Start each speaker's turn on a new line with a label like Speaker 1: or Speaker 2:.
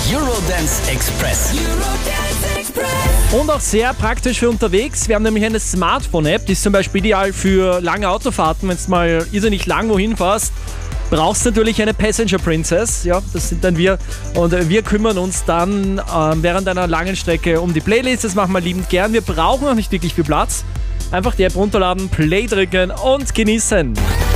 Speaker 1: Eurodance Express.
Speaker 2: Und auch sehr praktisch für unterwegs. Wir haben nämlich eine Smartphone-App, die ist zum Beispiel ideal für lange Autofahrten, wenn du mal irrsinnig lang wohin fährst. Brauchst natürlich eine Passenger Princess, ja, das sind dann wir. Und wir kümmern uns dann während einer langen Strecke um die Playlist. Das machen wir liebend gern. Wir brauchen auch nicht wirklich viel Platz. Einfach die App runterladen, Play drücken und genießen.